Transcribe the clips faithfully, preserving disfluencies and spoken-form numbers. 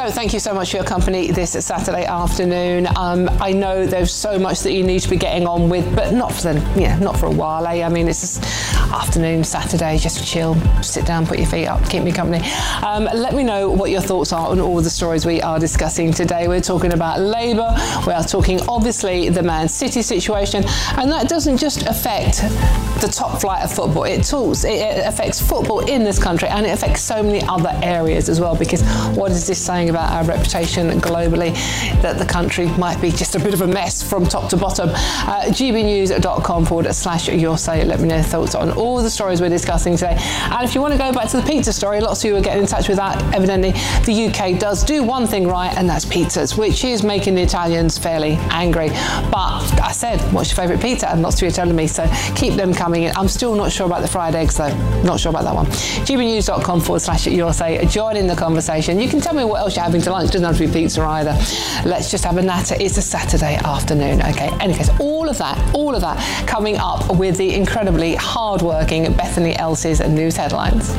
So thank you so much for your company this Saturday afternoon. Um, I know there's so much that you need to be getting on with, but not for the, yeah, not for a while. Eh? I mean, it's just afternoon, Saturday, just chill, sit down, put your feet up, keep me company. Um, let me know what your thoughts are on all the stories we are discussing today. We're talking about Labour. We are talking, obviously, the Man City situation, and that doesn't just affect the top flight of football. It talks, it affects football in this country, and it affects so many other areas as well, because what is this saying about our reputation globally, that the country might be just a bit of a mess from top to bottom? Uh, gbnews.com forward slash your say. Let me know your thoughts on all the stories we're discussing today. And if you want to go back to the pizza story, lots of you are getting in touch with that. Evidently, the U K does do one thing right, and that's pizzas, which is making the Italians fairly angry. But I said, what's your favourite pizza? And lots of you are telling me, so keep them coming in. I'm still not sure about the fried eggs, though. Not sure about that one. gbnews.com forward slash your say. Join in the conversation. You can tell me what else you're having to lunch. Doesn't have to be pizza either. Let's just have a natter. It's a Saturday afternoon. Okay. Anyways, all of that, all of that coming up with the incredibly hard-working Bethany Elsie's news headlines.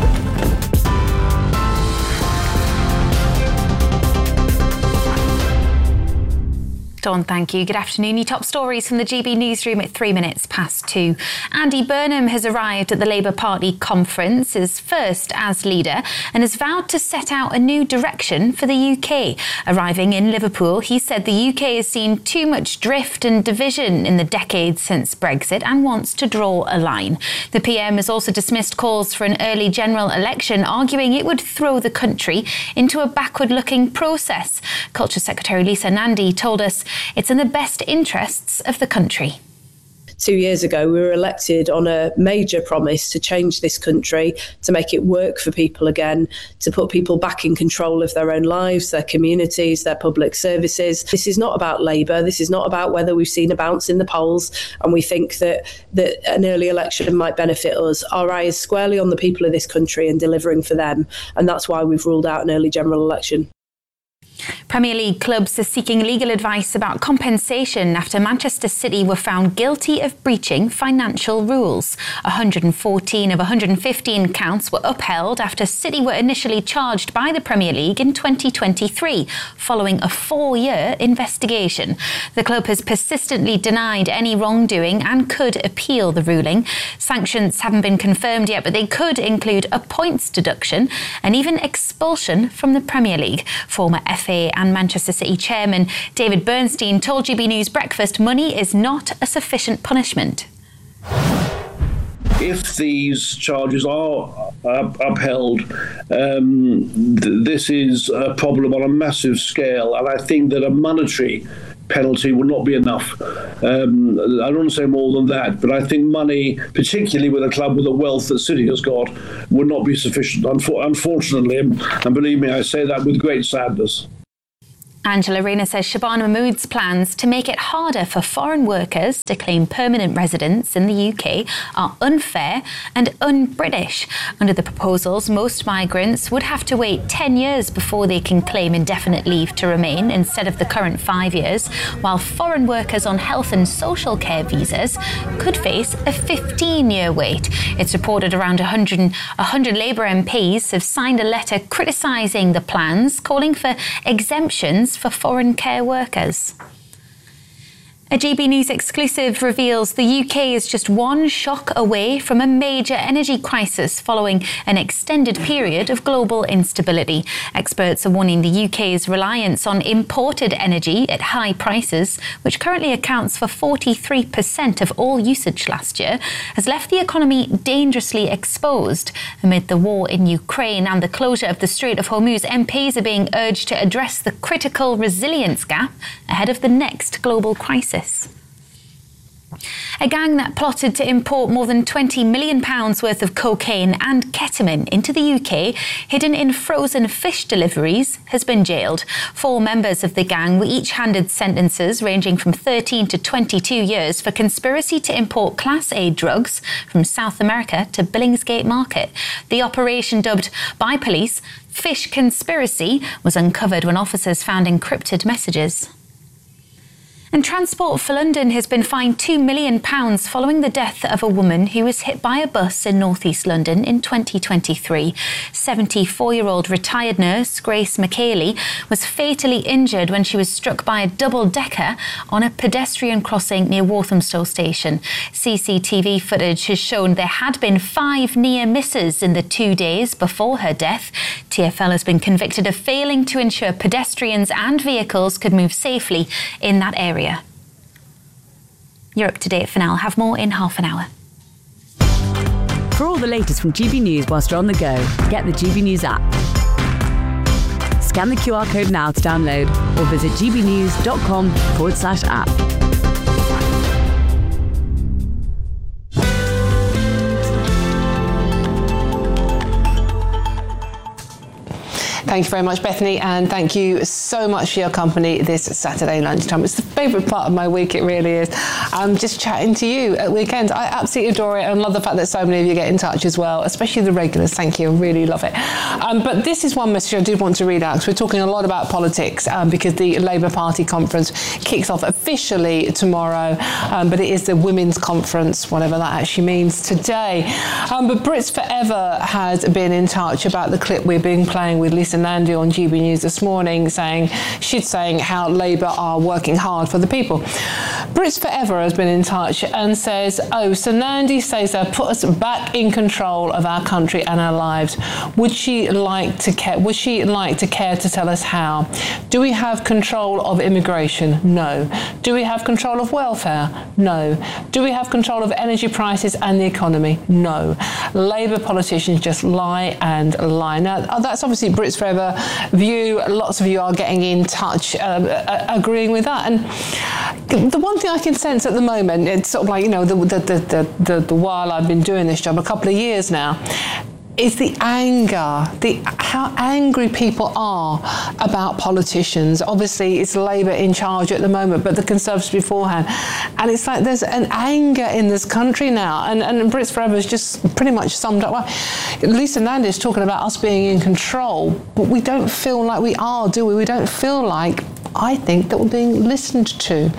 Dawn, thank you. Good afternoon. Your top stories from the G B newsroom at three minutes past two. Andy Burnham has arrived at the Labour Party conference, his first as leader, and has vowed to set out a new direction for the U K. Arriving in Liverpool, he said the U K has seen too much drift and division in the decades since Brexit and wants to draw a line. The P M has also dismissed calls for an early general election, arguing it would throw the country into a backward-looking process. Culture Secretary Lisa Nandy told us it's in the best interests of the country. Two years ago, we were elected on a major promise to change this country, to make it work for people again, to put people back in control of their own lives, their communities, their public services. This is not about Labour. This is not about whether we've seen a bounce in the polls and we think that, that an early election might benefit us. Our eye is squarely on the people of this country and delivering for them. And that's why we've ruled out an early general election. Premier League clubs are seeking legal advice about compensation after Manchester City were found guilty of breaching financial rules. one hundred fourteen of one hundred fifteen counts were upheld after City were initially charged by the Premier League in twenty twenty-three, following a four-year investigation. The club has persistently denied any wrongdoing and could appeal the ruling. Sanctions haven't been confirmed yet, but they could include a points deduction and even expulsion from the Premier League. Former F A and Manchester City chairman David Bernstein told G B News Breakfast money is not a sufficient punishment. If these charges are uh, upheld, um, th- this is a problem on a massive scale, and I think that a monetary penalty will not be enough. Um, I don't want to say more than that, but I think money, particularly with a club with the wealth that City has got, will not be sufficient, unfor- unfortunately, and, and believe me, I say that with great sadness. Angela Rayner says Shabana Mahmood's plans to make it harder for foreign workers to claim permanent residence in the U K are unfair and un-British. Under the proposals, most migrants would have to wait ten years before they can claim indefinite leave to remain instead of the current five years, while foreign workers on health and social care visas could face a fifteen-year wait. It's reported around one hundred, one hundred Labour M Ps have signed a letter criticising the plans, calling for exemptions for foreign care workers. A G B News exclusive reveals the U K is just one shock away from a major energy crisis following an extended period of global instability. Experts are warning the U K's reliance on imported energy at high prices, which currently accounts for forty-three percent of all usage last year, has left the economy dangerously exposed. Amid the war in Ukraine and the closure of the Strait of Hormuz, M Ps are being urged to address the critical resilience gap ahead of the next global crisis. A gang that plotted to import more than twenty million pounds worth of cocaine and ketamine into the U K, hidden in frozen fish deliveries, has been jailed. Four members of the gang were each handed sentences ranging from thirteen to twenty-two years for conspiracy to import Class A drugs from South America to Billingsgate Market. The operation, dubbed by police Fish Conspiracy, was uncovered when officers found encrypted messages. And Transport for London has been fined two million pounds following the death of a woman who was hit by a bus in North East London in twenty twenty-three. seventy-four-year-old retired nurse Grace McKaylee was fatally injured when she was struck by a double-decker on a pedestrian crossing near Walthamstow Station. C C T V footage has shown there had been five near misses in the two days before her death. T F L has been convicted of failing to ensure pedestrians and vehicles could move safely in that area. You're up to date for now. I'll have more in half an hour. For all the latest from G B News whilst you're on the go, get the G B News app. Scan the Q R code now to download or visit gbnews.com forward slash app. Thank you very much, Bethany, and thank you so much for your company this Saturday lunchtime. It's the favourite part of my week, it really is. I'm just chatting to you at weekends. I absolutely adore it and love the fact that so many of you get in touch as well, especially the regulars. Thank you, I really love it. Um, but this is one message I did want to read out, because we're talking a lot about politics um, because the Labour Party conference kicks off officially tomorrow, um, but it is the Women's Conference, whatever that actually means, today. Um, but Brits Forever has been in touch about the clip we've been playing with Lisa Nandy on G B News this morning, saying she's saying how Labour are working hard for the people. Brits Forever has been in touch and says, oh, so Nandy says they'll put us back in control of our country and our lives. Would she like to care? Would she like to care to tell us how? Do we have control of immigration? No. Do we have control of welfare? No. Do we have control of energy prices and the economy? No. Labour politicians just lie and lie. Now, that's obviously Brits Forever view. Lots of you are getting in touch, um, uh, agreeing with that. And the one thing I can sense at the moment, it's sort of like, you know, the the, the, the, the while I've been doing this job, a couple of years now, is the anger, the how angry people are about politicians. Obviously, it's Labour in charge at the moment, but the Conservatives beforehand. And it's like there's an anger in this country now. And, and Brits Forever has just pretty much summed up. Well, Lisa Nandy is talking about us being in control, but we don't feel like we are, do we? We don't feel like, I think, that we're being listened to.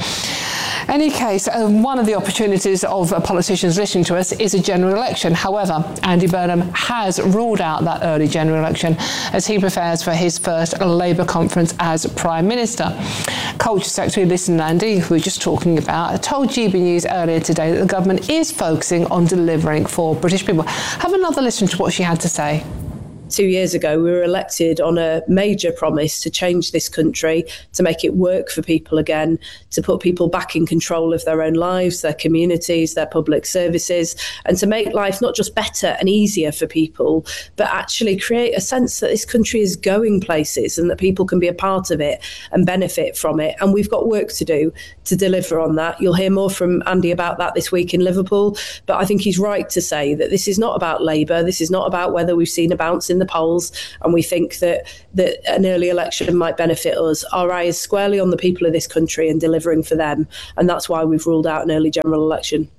Any case, uh, one of the opportunities of uh, politicians listening to us is a general election. However, Andy Burnham has ruled out that early general election as he prepares for his first Labour conference as Prime Minister. Culture Secretary Lisa Nandy, who we were just talking about, told G B News earlier today that the government is focusing on delivering for British people. Have another listen to what she had to say. Two years ago, we were elected on a major promise to change this country, to make it work for people again, to put people back in control of their own lives, their communities, their public services, and to make life not just better and easier for people, but actually create a sense that this country is going places and that people can be a part of it and benefit from it. And we've got work to do to deliver on that. You'll hear more from Andy about that this week in Liverpool, but I think he's right to say that this is not about Labour. This is not about whether we've seen a bounce in the polls and we think that that an early election might benefit us. Our eye is squarely on the people of this country and delivering for them, and that's why we've ruled out an early general election.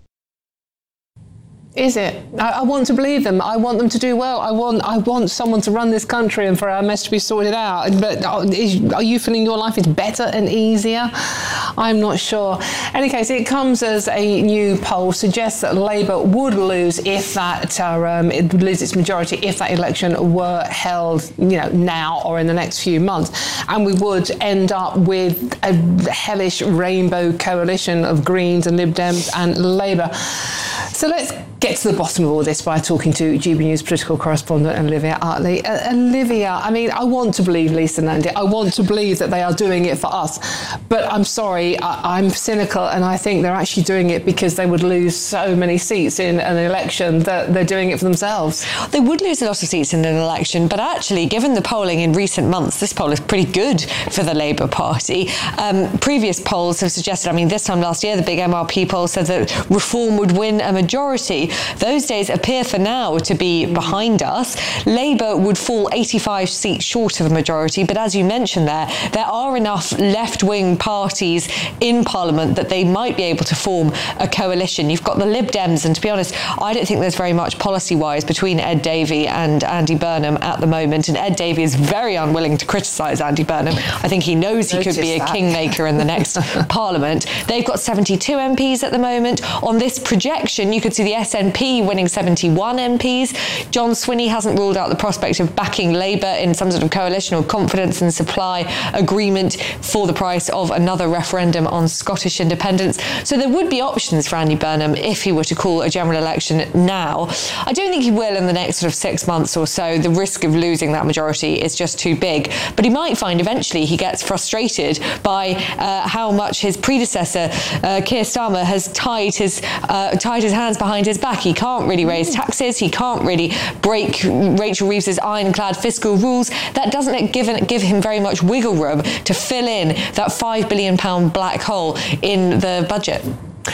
Is it? I, I want to believe them. I want them to do well. I want I want someone to run this country and for our mess to be sorted out. But is, are you feeling your life is better and easier? I'm not sure. In any case, it comes as a new poll suggests that Labour would lose if that uh, um, it would lose its majority if that election were held, you know, now or in the next few months, and we would end up with a hellish rainbow coalition of Greens and Lib Dems and Labour. So let's get to the bottom of all this by talking to G B News political correspondent Olivia Hartley. Uh, Olivia, I mean, I want to believe Lisa Nandy. I want to believe that they are doing it for us. But I'm sorry, I, I'm cynical, and I think they're actually doing it because they would lose so many seats in an election that they're doing it for themselves. They would lose a lot of seats in an election, but actually, given the polling in recent months, this poll is pretty good for the Labour Party. Um, previous polls have suggested, I mean, this time last year, the big M R P poll said that Reform would win a majority. Those days appear for now to be behind us. Labour would fall eighty-five seats short of a majority, but as you mentioned there, there are enough left-wing parties in Parliament that they might be able to form a coalition. You've got the Lib Dems, and to be honest, I don't think there's very much policy-wise between Ed Davey and Andy Burnham at the moment, and Ed Davey is very unwilling to criticise Andy Burnham. I think he knows he Notice could be a that. kingmaker in the next Parliament. They've got seventy-two M Ps at the moment. On this projection, you could see the S N P winning seventy-one M Ps. John Swinney hasn't ruled out the prospect of backing Labour in some sort of coalition or confidence and supply agreement for the price of another referendum on Scottish independence. So there would be options for Andy Burnham if he were to call a general election now. I don't think he will in the next sort of six months or so. The risk of losing that majority is just too big. But he might find eventually he gets frustrated by uh, how much his predecessor, uh, Keir Starmer, has tied his uh, tied his hands behind his back. He can't really raise taxes. He can't really break Rachel Reeves's ironclad fiscal rules. That doesn't give, give him very much wiggle room to fill in that five billion pound black hole in the budget.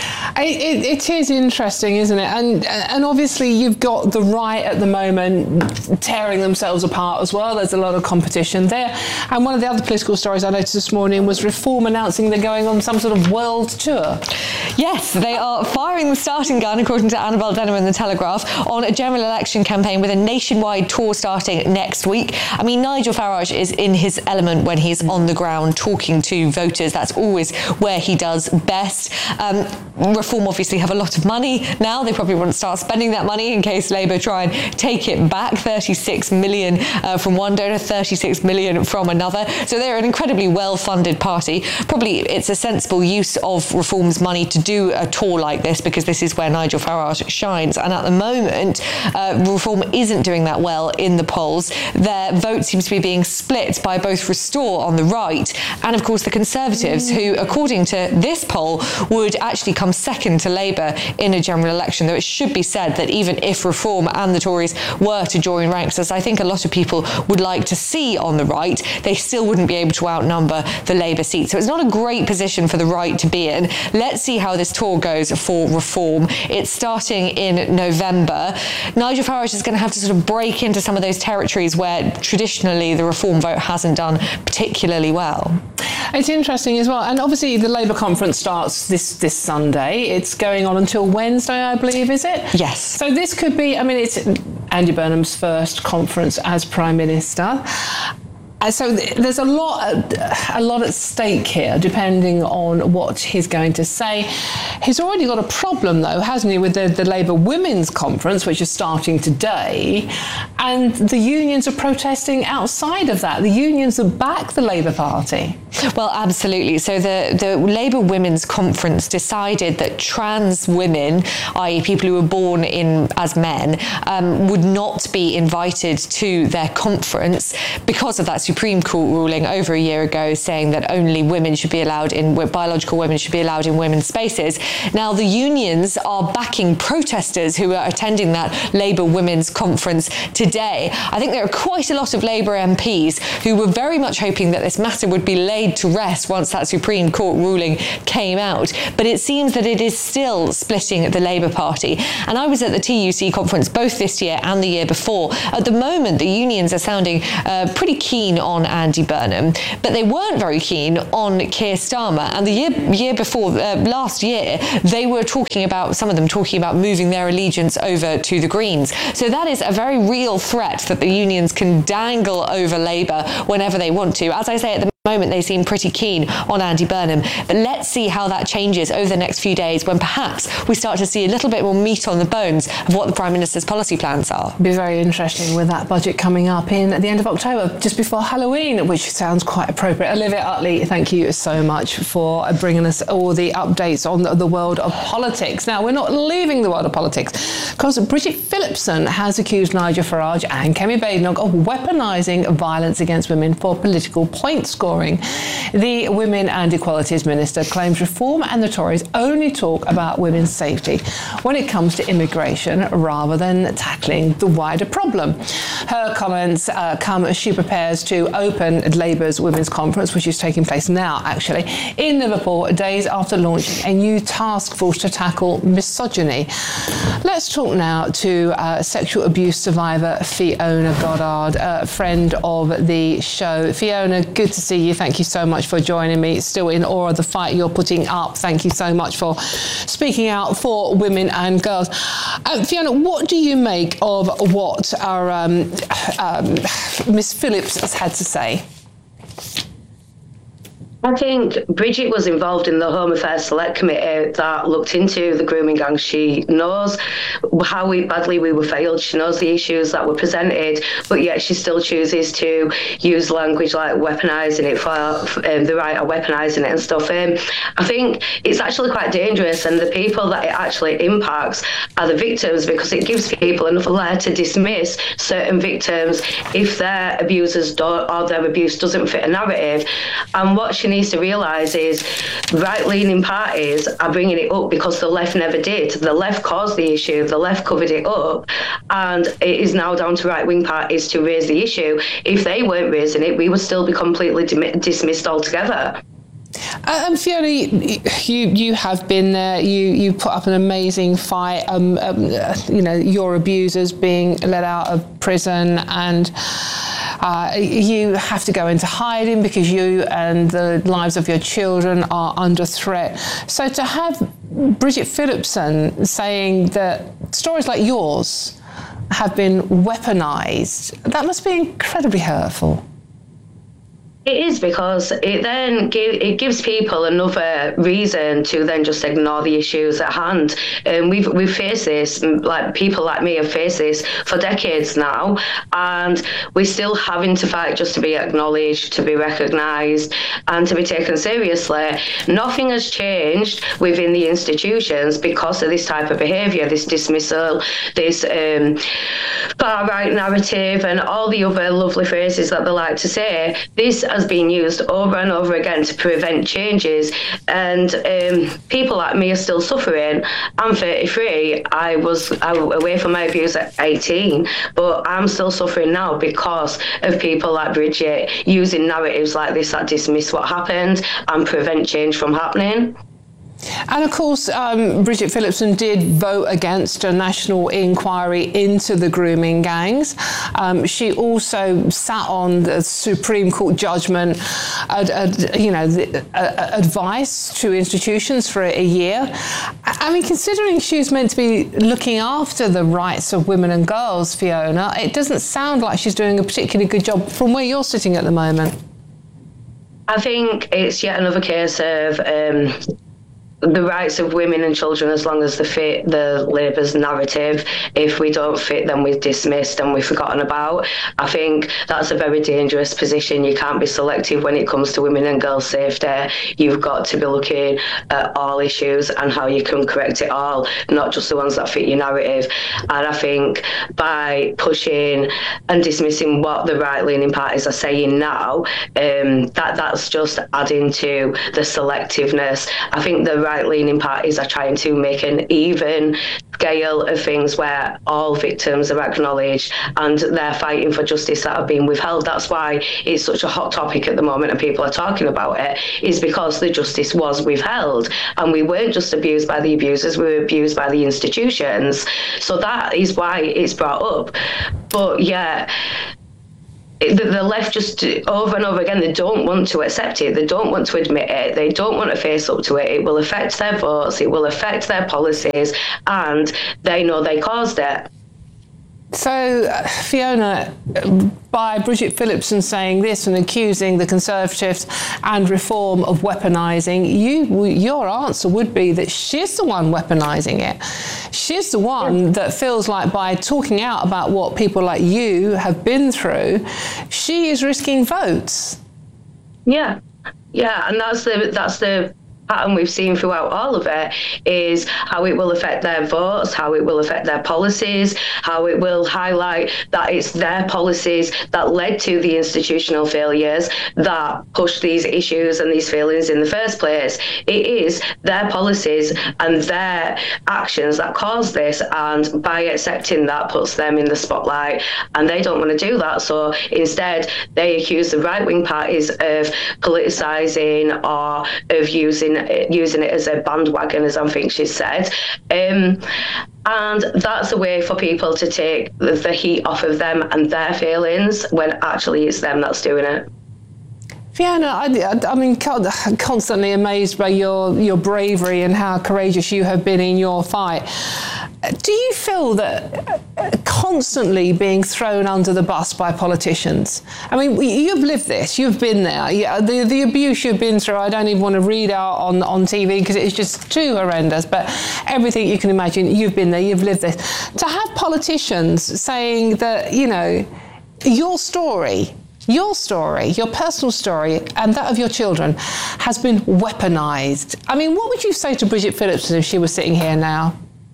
It, it is interesting, isn't it? And and obviously you've got the right at the moment tearing themselves apart as well. There's a lot of competition there. And one of the other political stories I noticed this morning was Reform announcing they're going on some sort of world tour. Yes, they are firing the starting gun, according to Annabel Denham in The Telegraph, on a general election campaign with a nationwide tour starting next week. I mean, Nigel Farage is in his element when he's on the ground talking to voters. That's always where he does best. Um, Reform obviously have a lot of money now. They probably want to start spending that money in case Labour try and take it back. thirty-six million uh, from one donor, thirty-six million from another. So they're an incredibly well-funded party. Probably it's a sensible use of Reform's money to do a tour like this, because this is where Nigel Farage shines. And at the moment, uh, Reform isn't doing that well in the polls. Their vote seems to be being split by both Restore on the right and, of course, the Conservatives, who, according to this poll, would actually come second to Labour in a general election, though it should be said that even if Reform and the Tories were to join ranks, as I think a lot of people would like to see on the right, they still wouldn't be able to outnumber the Labour seat. So it's not a great position for the right to be in. Let's see how this tour goes for Reform. It's starting in November. Nigel Farage is going to have to sort of break into some of those territories where traditionally the Reform vote hasn't done particularly well. It's interesting as well. And obviously the Labour conference starts this, this Sunday. It's going on until Wednesday, I believe, is it? Yes. So this could be, I mean, it's Andy Burnham's first conference as Prime Minister. Uh, so th- there's a lot, a lot at stake here, depending on what he's going to say. He's already got a problem, though, hasn't he, with the, the Labour Women's Conference, which is starting today, and the unions are protesting outside of that. The unions that back the Labour Party. Well, absolutely. So the, the Labour Women's Conference decided that trans women, that is people who were born in as men, um, would not be invited to their conference because of that Supreme Court ruling over a year ago saying that only women should be allowed in, biological women should be allowed in women's spaces. Now, the unions are backing protesters who are attending that Labour Women's Conference today. I think there are quite a lot of Labour M Ps who were very much hoping that this matter would be laid to rest once that Supreme Court ruling came out. But it seems that it is still splitting the Labour Party. And I was at the T U C conference both this year and the year before. At the moment, the unions are sounding uh, pretty keen on Andy Burnham, but they weren't very keen on Keir Starmer. And the year, year before, uh, last year, they were talking about, some of them talking about moving their allegiance over to the Greens. So that is a very real threat that the unions can dangle over Labour whenever they want to. As I say, at the moment they seem pretty keen on Andy Burnham, but let's see how that changes over the next few days when perhaps we start to see a little bit more meat on the bones of what the Prime Minister's policy plans are. It'll be very interesting with that budget coming up in at the end of October, just before Halloween, which sounds quite appropriate. Olivia Utley, thank you so much for bringing us all the updates on the, the world of politics. Now, we're not leaving the world of politics because Bridget Phillipson has accused Nigel Farage and Kemi Badenoch of weaponising violence against women for political point scoring. boring. The Women and Equalities Minister claims Reform and the Tories only talk about women's safety when it comes to immigration rather than tackling the wider problem. Her comments uh, come as she prepares to open Labour's Women's Conference, which is taking place now, actually, in Liverpool, days after launching a new task force to tackle misogyny. Let's talk now to uh, sexual abuse survivor Fiona Goddard, a friend of the show. Fiona, good to see you. Thank you so much for joining me. Still in awe of the fight you're putting up. Thank you so much for speaking out for women and girls. Uh, Fiona, what do you make of what our um, um, Miss Phillips has had to say? I think Bridget was involved in the Home Affairs Select Committee that looked into the grooming gang. She knows how we, badly we were failed. She knows the issues that were presented, but yet she still chooses to use language like weaponising it for um, the right of weaponising it and stuff. Um, I think it's actually quite dangerous, and the people that it actually impacts are the victims, because it gives people another layer to dismiss certain victims if their abusers don't, or their abuse doesn't fit a narrative. And what she needs to realise is right-leaning parties are bringing it up because the left never did. The left caused the issue, the left covered it up, and it is now down to right-wing parties to raise the issue. If they weren't raising it, we would still be completely dim- dismissed altogether. Uh, and Fiona, you, you you have been there. You you put up an amazing fight. Um, um, you know, your abusers being let out of prison, and uh, you have to go into hiding because you and the lives of your children are under threat. So to have Bridget Phillipson saying that stories like yours have been weaponised, that must be incredibly hurtful. It is, because it then give, it gives people another reason to then just ignore the issues at hand. And um, we've we've faced this, like people like me have faced this for decades now, and we're still having to fight just to be acknowledged, to be recognised, and to be taken seriously. Nothing has changed within the institutions because of this type of behaviour, this dismissal, this um, far-right narrative, and all the other lovely phrases that they like to say. This has been used over and over again to prevent changes, and um, people like me are still suffering. I'm thirty-three. I was away from my abuse at eighteen, but I'm still suffering now because of people like Bridget using narratives like this that dismiss what happened and prevent change from happening. And of course, um, Bridget Phillipson did vote against a national inquiry into the grooming gangs. Um, she also sat on the Supreme Court judgment, ad, ad, you know, the, uh, advice to institutions for a year. I mean, considering she's meant to be looking after the rights of women and girls, Fiona, it doesn't sound like she's doing a particularly good job from where you're sitting at the moment. I think it's yet another case of Um, the rights of women and children, as long as they fit the Labour's narrative. If we don't fit, then we're dismissed and we're forgotten about. I think that's a very dangerous position. You can't be selective when it comes to women and girls' safety. You've got to be looking at all issues and how you can correct it all, not just the ones that fit your narrative. And I think by pushing and dismissing what the right-leaning parties are saying now, um, that that's just adding to the selectiveness. I think the right-leaning parties are trying to make an even scale of things where all victims are acknowledged and they're fighting for justice that have been withheld. That's why it's such a hot topic at the moment and people are talking about it, is because the justice was withheld and we weren't just abused by the abusers, we were abused by the institutions. So that is why it's brought up. But yeah, the left just over and over again, they don't want to accept it, they don't want to admit it, they don't want to face up to it. It will affect their votes, it will affect their policies, and they know they caused it. So, uh, Fiona, by Bridget Phillipson saying this and accusing the Conservatives and Reform of weaponising, you, your answer would be that she's the one weaponising it. She's the one that feels like by talking out about what people like you have been through, she is risking votes. Yeah, yeah, and that's the that's the pattern we've seen throughout all of it is how it will affect their votes, how it will affect their policies, how it will highlight that it's their policies that led to the institutional failures that pushed these issues and these failings in the first place. It is their policies and their actions that caused this, and by accepting that puts them in the spotlight, and they don't want to do that. So instead they accuse the right-wing parties of politicising or of using using it as a bandwagon, as I think she said. Um, and that's a way for people to take the heat off of them and their feelings when actually it's them that's doing it. Fiona, I, I mean, constantly amazed by your, your bravery and how courageous you have been in your fight. Do you feel that constantly being thrown under the bus by politicians? I mean, you've lived this, you've been there. Yeah, the, the abuse you've been through, I don't even want to read out on, on T V because it's just too horrendous, but everything you can imagine, you've been there, you've lived this. To have politicians saying that, you know, your story, your story, your personal story, and that of your children has been weaponised. I mean, what would you say to Bridget Phillipson if she was sitting here now?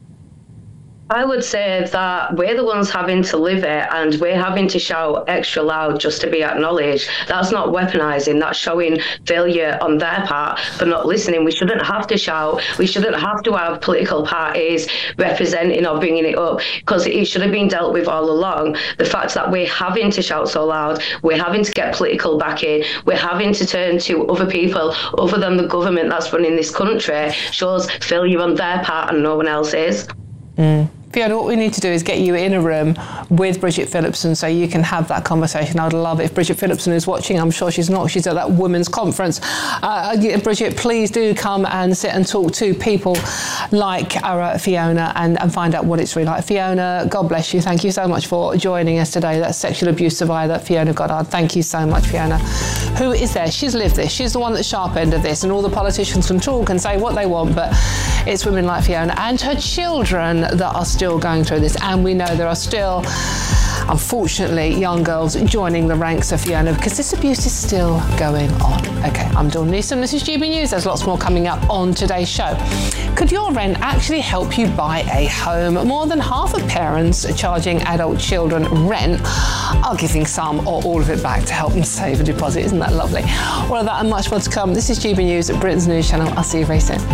I would say that we're the ones having to live it, and we're having to shout extra loud just to be acknowledged. That's not weaponising, that's showing failure on their part for not listening. We shouldn't have to shout. We shouldn't have to have political parties representing or bringing it up, because it should have been dealt with all along. The fact that we're having to shout so loud, we're having to get political backing, we're having to turn to other people other than the government that's running this country shows failure on their part and no one else's. Mm. Fiona, what we need to do is get you in a room with Bridget Phillipson so you can have that conversation. I'd love it if Bridget Phillipson is watching. I'm sure she's not. She's at that women's conference. Uh, Bridget, please do come and sit and talk to people like our Fiona and, and find out what it's really like. Fiona, God bless you. Thank you so much for joining us today. That sexual abuse survivor, Fiona Goddard. Thank you so much, Fiona. Who is there? She's lived this. She's the one that's sharp end of this, and all the politicians can talk and say what they want, but it's women like Fiona and her children that are still still going through this, and we know there are still, unfortunately, young girls joining the ranks of Fiona because this abuse is still going on. Okay, I'm Dawn Newsom, this is G B News. There's lots more coming up on today's show. Could your rent actually help you buy a home? More than half of parents charging adult children rent are giving some or all of it back to help them save a deposit. Isn't that lovely? All of that and much more to come. This is G B News at Britain's News Channel. I'll see you very soon.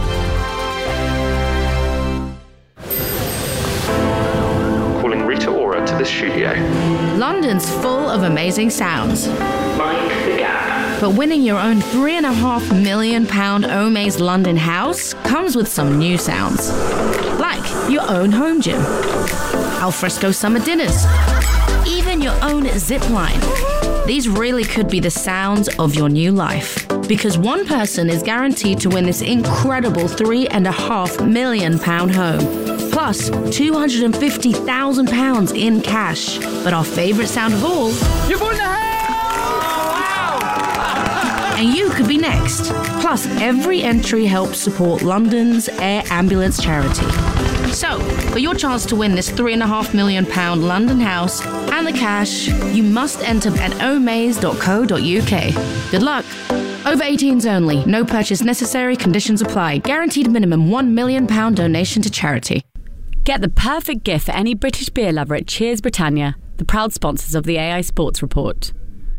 The studio. London's full of amazing sounds. Mind the gap. But winning your own three and a half million pound Omaze London house comes with some new sounds. Like your own home gym, alfresco summer dinners, even your own zip line. These really could be the sounds of your new life. Because one person is guaranteed to win this incredible three and a half million pound home. Plus two hundred fifty thousand pounds in cash. But our favourite sound of all... You've won the house! Wow! And you could be next. Plus, every entry helps support London's Air Ambulance charity. So, for your chance to win this three and a half million pound London house and the cash, you must enter at omaze dot co dot uk. Good luck. Over eighteens only. No purchase necessary. Conditions apply. Guaranteed minimum one million pound donation to charity. Get the perfect gift for any British beer lover at Cheers Britannia, the proud sponsors of the A I Sports Report.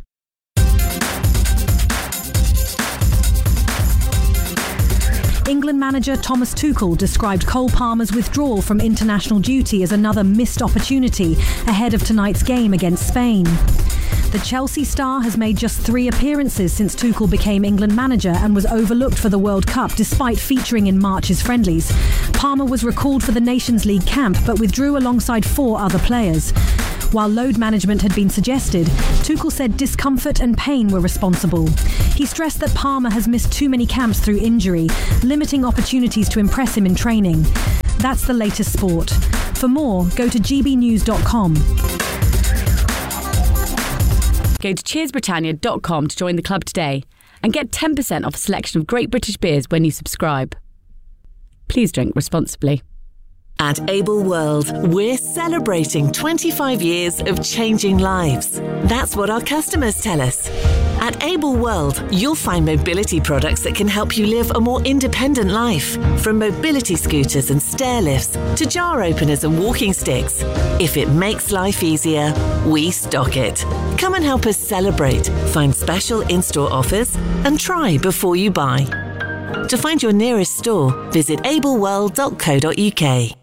England manager Thomas Tuchel described Cole Palmer's withdrawal from international duty as another missed opportunity ahead of tonight's game against Spain. The Chelsea star has made just three appearances since Tuchel became England manager and was overlooked for the World Cup despite featuring in March's friendlies. Palmer was recalled for the Nations League camp but withdrew alongside four other players. While load management had been suggested, Tuchel said discomfort and pain were responsible. He stressed that Palmer has missed too many camps through injury, limiting opportunities to impress him in training. That's the latest sport. For more, go to g b news dot com. Go to cheers britannia dot com to join the club today and get ten percent off a selection of great British beers when you subscribe. Please drink responsibly. At Able World, we're celebrating twenty-five years of changing lives. That's what our customers tell us. At Able World, you'll find mobility products that can help you live a more independent life. From mobility scooters and stair lifts to jar openers and walking sticks. If it makes life easier, we stock it. Come and help us celebrate, find special in-store offers, and try before you buy. To find your nearest store, visit able world dot co dot uk.